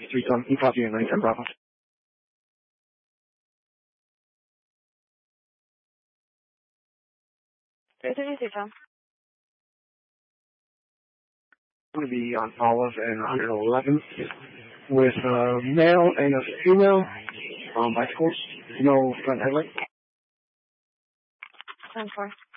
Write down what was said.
3 Tom, copy, 910 Bravo. 332 Tom. Going to be on Olive and 111 with a male and a female bicycles. No front headlight. 10-4.